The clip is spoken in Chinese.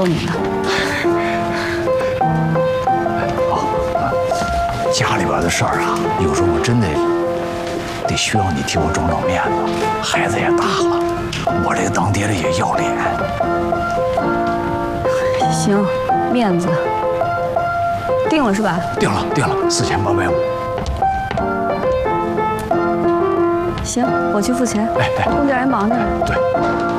够你了。 家里边的事儿啊，有时候我真得需要你替我装装面子。孩子也大了，我这个当爹的也要脸。 行，面子定了是吧？ 定了，4850。 行，我去付钱。 哎， 中介人忙着呢。 对。